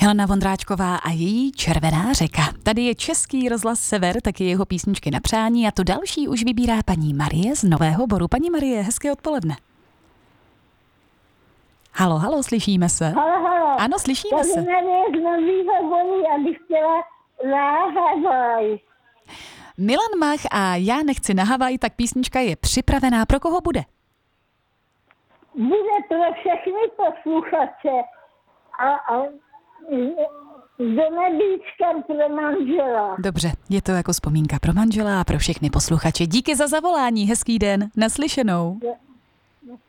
Helena Vondráčková a její Červená řeka. Tady je Český rozhlas Sever, taky jeho písničky na přání a to další už vybírá paní Marie z Nového Boru. Paní Marie, hezké odpoledne. Halo, slyšíme se? Halo. Ano, slyšíme se. Tady Marie z Nového Boru, já bych chtěla na Havaj. Milan Mach a Já nechci na Havaj, tak písnička je připravená. Pro koho bude? Bude pro všechny posluchače a do nebíčkem pro manžela. Dobře, je to jako vzpomínka pro manžela a pro všechny posluchače. Díky za zavolání, hezký den, naslyšenou.